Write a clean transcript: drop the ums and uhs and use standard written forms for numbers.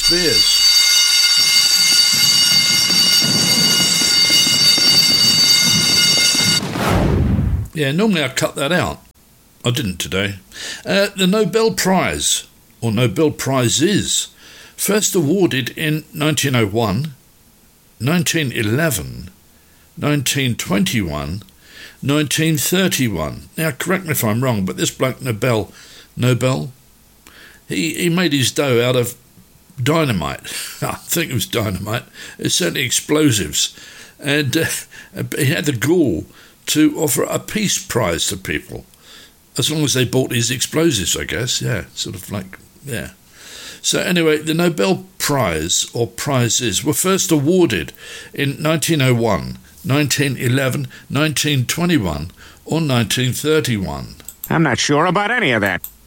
Spears. Yeah, normally I cut that out. I didn't today. The Nobel Prize, or Nobel Prizes, first awarded in 1901, 1911, 1921, 1931. Now, correct me if I'm wrong, but this bloke Nobel, he made his dough out of dynamite. I think it was dynamite. It's certainly explosives. And he had the gall to offer a peace prize to people, as long as they bought his explosives, I guess. Yeah, sort of like, yeah. So anyway, the Nobel Prize, or prizes, were first awarded in 1901, 1911, 1921, or 1931. I'm not sure about any of that.